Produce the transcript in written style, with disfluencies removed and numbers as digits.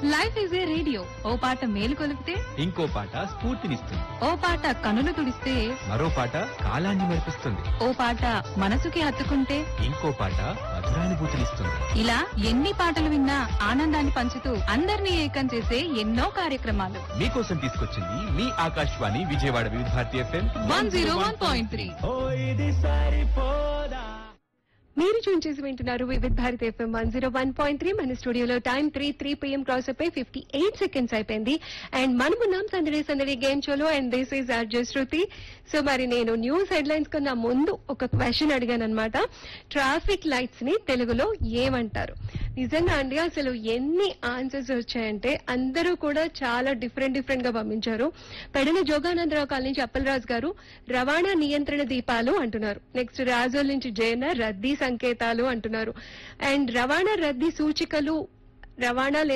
Life is a radio ఓ పాట మేలు కొలిపితే ఇంకో పాట స్ఫూర్తినిస్తుంది. ఓ పాట కనులు తుడిస్తే మరో పాట కాలాన్ని మరిపిస్తుంది. ఓ పాట మనసుకి హత్తుకుంటే ఇంకో పాట మధురానుభూతినిస్తుంది. ఇలా ఎన్ని పాటలు విన్నా ఆనందాన్ని పంచుతూ అందరినీ ఏకం చేసే ఎన్నో కార్యక్రమాలు మీకోసం తీసుకొచ్చింది మీ ఆకాశవాణి విజయవాడ వివిధ భారతి ఎఫ్ఎం 101.3. మీరు ట్యూన్ చేసి వింటున్నారు వివిధ్ భారతి ఎఫ్ఎం 101.3. మన స్టూడియోలో టైం 3 PM క్రాస్ అయిపోయి 58 సెకండ్స్ అయిపోయింది. అండ్ మనమున్నాం సందడి గేమ్ షోలో. And this is RJ Shruti. So మరి నేను న్యూస్ హెడ్లైన్స్ కన్నా ముందు ఒక క్వశ్చన్ అడిగాను అనమాట. ట్రాఫిక్ లైట్స్ ని తెలుగులో ఏమంటారు? నిజంగా అండి అసలు ఎన్ని ఆన్సర్స్ వచ్చాయంటే అందరూ కూడా చాలా డిఫరెంట్ గా పంపించారు. పెడన జోగానందరావు కాలనీ నుంచి అప్పలరాజు గారు రవాణా నియంత్రణ దీపాలు అంటున్నారు. నెక్స్ట్ రాజోల్ నుంచి జయన రద్దీ సంకేతాలు అంటున్నారు. అండ్ రవాణా రద్దీ సూచికలు రవాణా